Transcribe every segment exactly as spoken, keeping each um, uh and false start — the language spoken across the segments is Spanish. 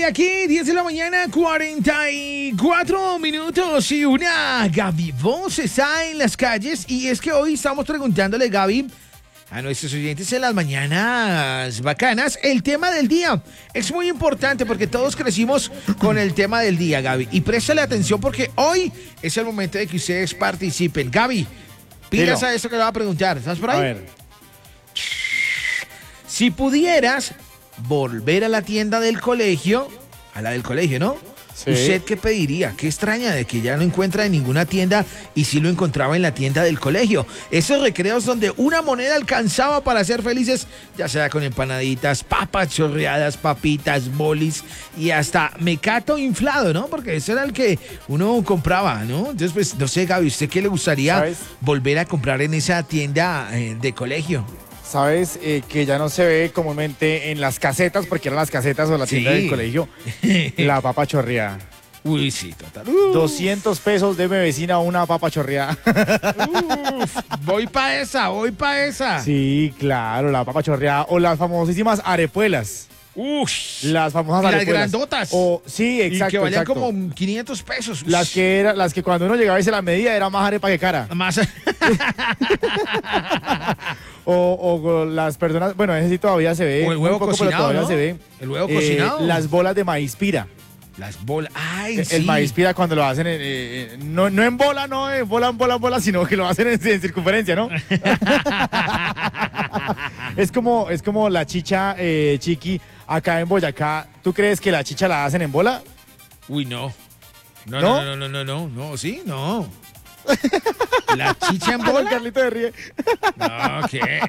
Gaby aquí, diez de la mañana, cuarenta y cuatro minutos y una Gaby Voz está en las calles y es que hoy estamos preguntándole, Gaby, a nuestros oyentes en las mañanas bacanas, el tema del día. Es muy importante porque todos crecimos con el tema del día, Gaby. Y préstale atención porque hoy es el momento de que ustedes participen. Gaby, pilas a esto que le voy a preguntar. ¿Estás por ahí? A ver. Si pudieras volver a la tienda del colegio, a la del colegio, ¿no? Sí. ¿Usted qué pediría? ¿Qué extraña de que ya no encuentra en ninguna tienda y sí lo encontraba en la tienda del colegio? Esos recreos donde una moneda alcanzaba para ser felices, ya sea con empanaditas, papas chorreadas, papitas, bolis y hasta mecato inflado, ¿no? Porque ese era el que uno compraba, ¿no? Entonces, pues, no sé, Gaby, ¿usted qué le gustaría ¿Sabes? volver a comprar en esa tienda eh, de colegio? Sabes eh, que ya no se ve comúnmente en las casetas, porque eran las casetas o la tienda Sí. del colegio, la papa chorreada. Uy, sí, total. Uf. doscientos pesos de mi vecina una papa chorreada. Uf, voy pa' esa, voy pa' esa. Sí, claro, la papa chorreada. O las famosísimas arepuelas. Uf. Las famosas Las arepuelas. grandotas. O, sí, exacto. Y que valían exacto. como quinientos pesos. Las que, era, las que cuando uno llegaba y se la medía era más arepa que cara. Más. O, o las personas, bueno, ese sí todavía se ve. O el huevo muy poco, cocinado, pero todavía ¿no? se ve. El huevo Eh, cocinado. Las bolas de maíz pira. Las bolas. Ay, El sí. maíz pira cuando lo hacen, en, eh, no, no en bola, no en bola, en bola, en bola, sino que lo hacen en, en circunferencia, ¿no? es, como, es como la chicha eh, chiqui acá en Boyacá. ¿Tú crees que la chicha la hacen en bola? Uy, no. No, ¿No? no, no, no, no, no, no, sí, no. La chicha en El bola. Carlito de ríe. No, ¿qué?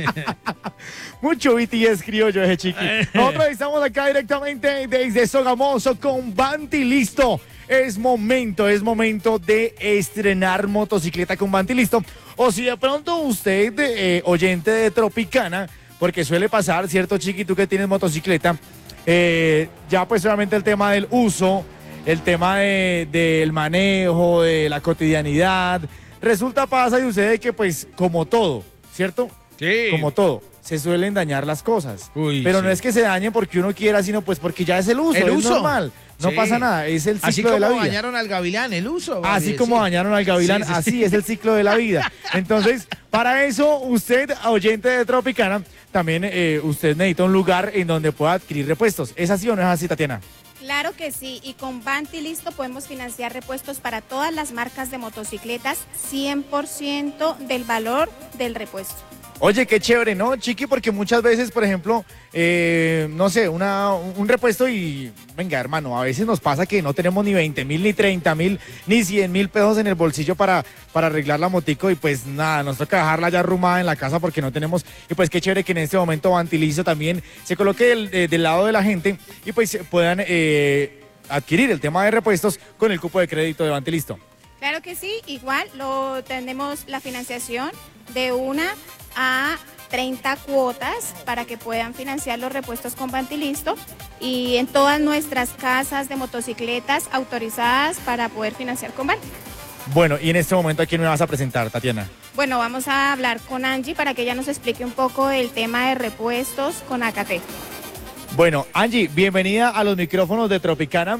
Mucho B T S criollo ese chiqui. Nosotros estamos acá directamente desde Sogamoso con Banti Listo. Es momento, es momento de estrenar motocicleta con Banti Listo. O si de pronto usted, eh, oyente de Tropicana, porque suele pasar, ¿cierto, chiqui? Tú que tienes motocicleta, eh, ya pues solamente el tema del uso, el tema de, del manejo, de la cotidianidad. Resulta, pasa y sucede que pues como todo, ¿cierto? Sí. Como todo, se suelen dañar las cosas. Uy, pero sí. no es que se dañen porque uno quiera, sino pues porque ya es el uso, El es uso. normal. No Sí. pasa nada, es el ciclo Así de como la vida. bañaron al gavilán, el uso. Así vale, como sí. dañaron al gavilán, Sí, sí. así es el ciclo de la vida. Entonces, para eso, usted, oyente de Tropicana, también eh, usted necesita un lugar en donde pueda adquirir repuestos. ¿Es así o no es así, Tatiana? Claro que sí, y con Banti Listo podemos financiar repuestos para todas las marcas de motocicletas, cien por ciento del valor del repuesto. Oye, qué chévere, ¿no, chiqui? Porque muchas veces, por ejemplo, eh, no sé, una, un repuesto y, venga, hermano, a veces nos pasa que no tenemos ni veinte mil, ni treinta mil, ni cien mil pesos en el bolsillo para, para arreglar la motico y pues nada, nos toca dejarla ya arrumada en la casa porque no tenemos, y pues qué chévere que en este momento Bantilizo también se coloque del, de- del lado de la gente y pues puedan eh, adquirir el tema de repuestos con el cupo de crédito de Bantilisto. Claro que sí, igual lo tenemos la financiación de una a treinta cuotas para que puedan financiar los repuestos con Banti Listo y en todas nuestras casas de motocicletas autorizadas para poder financiar con Banti. Bueno, y en este momento, ¿a quién me vas a presentar, Tatiana? Bueno, vamos a hablar con Angie para que ella nos explique un poco el tema de repuestos con A K T. Bueno, Angie, bienvenida a los micrófonos de Tropicana.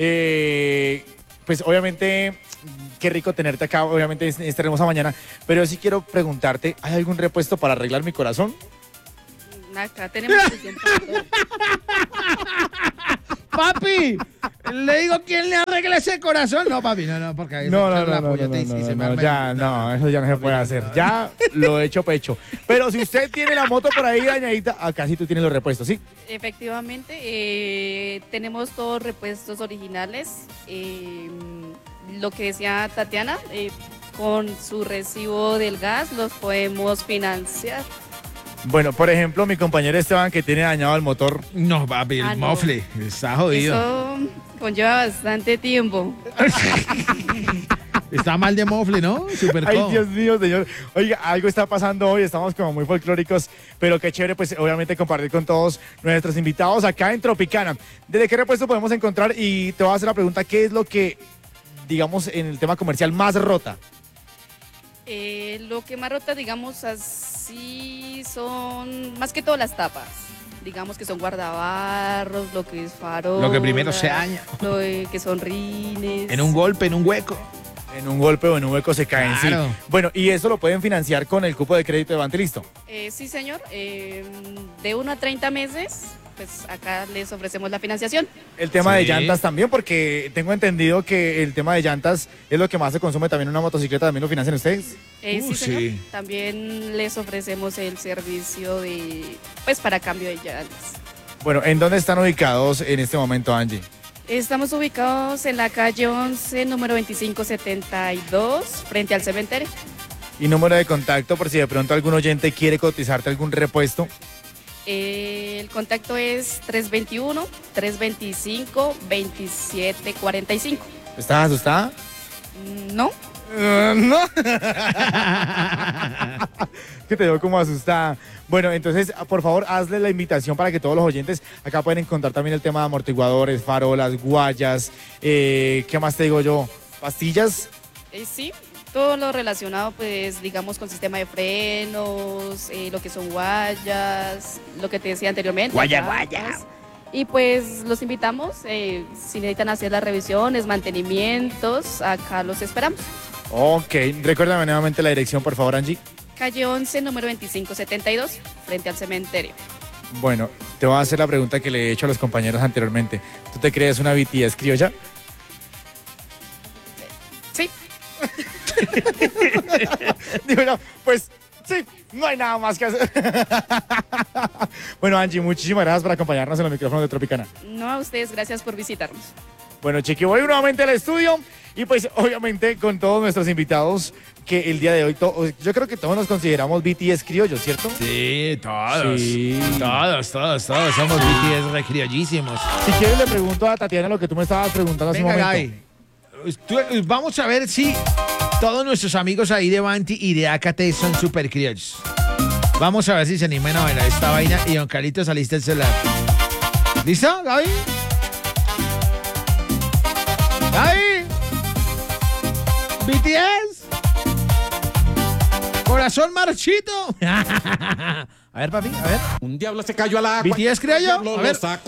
Eh, pues obviamente, qué rico tenerte acá, obviamente es- esta hermosa mañana, pero sí quiero preguntarte, ¿hay algún repuesto para arreglar mi corazón? Acá tenemos sesión para todo. Papi, le digo quién le arregla ese corazón. No, papi, no, no, porque ahí No, se no, me no, la no, polla, no, te- no, y se no, me no, arma- ya, no, eso ya no se puede hacer, ya lo he hecho pecho. Pero si usted tiene la moto por ahí dañadita, acá sí tú tienes los repuestos, ¿sí? Efectivamente, eh, tenemos todos repuestos originales. eh, lo que decía Tatiana, eh, con su recibo del gas los podemos financiar. Bueno, por ejemplo, mi compañero Esteban que tiene dañado el motor. No, papi, el Ah, no. mofle está jodido. Eso conlleva bastante tiempo. Está mal de mofle, ¿no? Super Ay, todo. Dios mío, señor. Oiga, algo está pasando hoy, estamos como muy folclóricos, pero qué chévere, pues obviamente compartir con todos nuestros invitados acá en Tropicana. ¿Desde qué repuesto podemos encontrar? Y te voy a hacer la pregunta, ¿qué es lo que, digamos, en el tema comercial más rota? Eh, lo que más rota, digamos así, son más que todo las tapas. digamos que son guardabarros, lo que es farol. Lo que primero se daña. Lo de- que son rines. En un golpe, en un hueco. En un golpe o en un hueco se caen, Claro. sí. Bueno, y eso lo pueden financiar con el cupo de crédito de Bantilisto. Eh, sí, señor. Eh, de uno a treinta meses, pues acá les ofrecemos la financiación. El tema de Sí. llantas también, porque tengo entendido que el tema de llantas es lo que más se consume también en una motocicleta, ¿también lo financian ustedes? Eh, Uh, sí, señor. sí. También les ofrecemos el servicio de, pues, para cambio de llantas. Bueno, ¿en dónde están ubicados en este momento, Angie? Estamos ubicados en la calle once, número veinticinco setenta y dos, frente al cementerio. Y número de contacto por si de pronto algún oyente quiere cotizarte algún repuesto. Eh, el contacto es tres dos uno, tres dos cinco, dos siete cuatro cinco. ¿Estás asustada? Mm, ¿No? no. Que te veo como asustada. Bueno, entonces, por favor, hazle la invitación para que todos los oyentes acá pueden encontrar también el tema de amortiguadores, farolas, guayas, eh, ¿qué más te digo yo? ¿Pastillas? Eh, sí, todo lo relacionado, pues, digamos, con sistema de frenos, eh, lo que son guayas, lo que te decía anteriormente. Guaya, llantas. guaya. Y pues los invitamos, eh, si necesitan hacer las revisiones, mantenimientos, acá los esperamos. Ok, recuérdame nuevamente la dirección, por favor, Angie. Calle once, número veinticinco setenta y dos, frente al cementerio. Bueno, te voy a hacer la pregunta que le he hecho a los compañeros anteriormente. ¿Tú te crees una B T S criolla? Sí. Digo, no, pues sí, no hay nada más que hacer. Bueno, Angie, muchísimas gracias por acompañarnos en los micrófonos de Tropicana. No, a ustedes, gracias por visitarnos. Bueno, Chiqui, voy nuevamente al estudio y pues obviamente con todos nuestros invitados que el día de hoy, to- yo creo que todos nos consideramos B T S criollos, ¿cierto? Sí, todos. Sí. Todos, todos, todos. Somos B T S recriollísimos. Si quieres le pregunto a Tatiana lo que tú me estabas preguntando hace un Venga, momento. Gaby. Tú- Vamos a ver si todos nuestros amigos ahí de Banti y de A K T son super criollos. Vamos a ver si se animan a bailar esta vaina. Y don Carlitos, saliste el celular. ¿Listo, Gaby? ¡Gaby! B T S. Corazón marchito. A ver, papi, a ver. Un diablo se cayó al agua. B T S criollo. Un diablo A lo ver. sacó